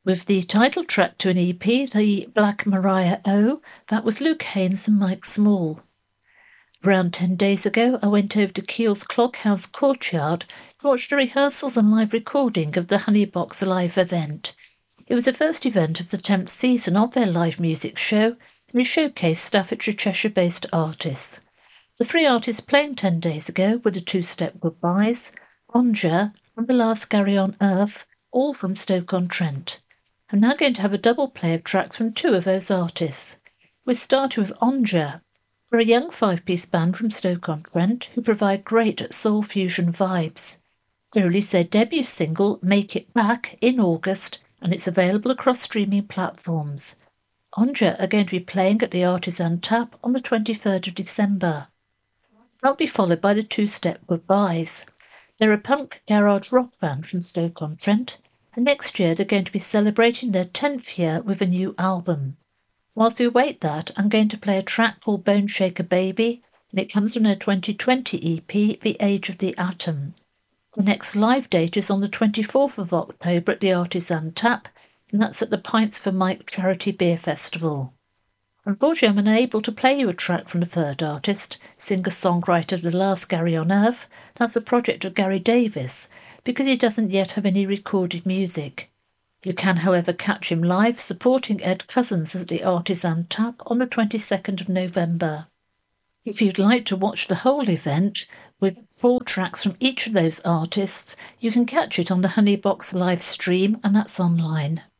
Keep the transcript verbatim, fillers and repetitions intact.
With the title track to an E P, The Black Mariah O, that was Luke Haynes and Mike Small. Around ten days ago, I went over to Keel's Cloghouse Courtyard to watch the rehearsals and live recording of the Honeybox live event. It was the first event of the tenth season of their live music show, and it showcased Staffordshire Cheshire-based artists. The three artists playing ten days ago were the Two-Step Goodbyes, Onja, and The Last Gary on Earth, all from Stoke-on-Trent. I'm now going to have a double play of tracks from two of those artists. We're starting with Onja. They're a young five-piece band from Stoke-on-Trent who provide great soul fusion vibes. They released their debut single, Make It Back, in August, and it's available across streaming platforms. Onja are going to be playing at the Artisan Tap on the twenty-third of December. That'll be followed by the Two-Step Goodbyes. They're a punk garage rock band from Stoke-on-Trent, and next year they're going to be celebrating their tenth year with a new album. Whilst we await that, I'm going to play a track called Bone Shaker Baby, and it comes from their twenty twenty E P, The Age of the Atom. The next live date is on the twenty-fourth of October at the Artisan Tap, and that's at the Pints for Mike Charity Beer Festival. Unfortunately, I'm unable to play you a track from the third artist, singer-songwriter of The Last Gary on Earth. That's a project of Gary Davis, because he doesn't yet have any recorded music. You can, however, catch him live supporting Ed Cousins at the Artisan Tap on the twenty-second of November. If you'd like to watch the whole event, with four tracks from each of those artists, you can catch it on the Honeybox live stream, and that's online.